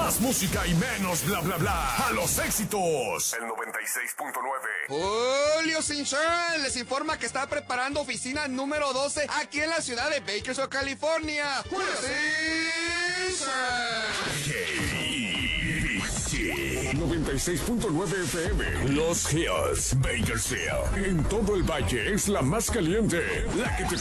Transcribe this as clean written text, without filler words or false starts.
Más música y menos bla bla bla. A los éxitos. El 96.9. Julio Sinchón les informa que está preparando oficina número 12 aquí en la ciudad de Bakersfield, California. Julio Sinchón. 96.9 FM. Los Hills, Bakersfield. En todo el valle es la más caliente. La que te